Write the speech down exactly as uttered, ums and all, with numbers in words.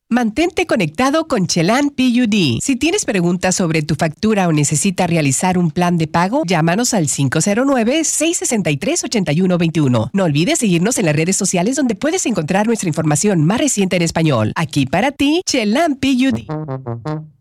Mantente conectado con Chelan P U D. Si tienes preguntas sobre tu factura o necesitas realizar un plan de pago, llámanos al cinco cero nueve, seis seis tres, ocho uno dos uno. No olvides seguirnos en las redes sociales donde puedes encontrar nuestra información más reciente en español. Aquí para ti, Chelan P U D.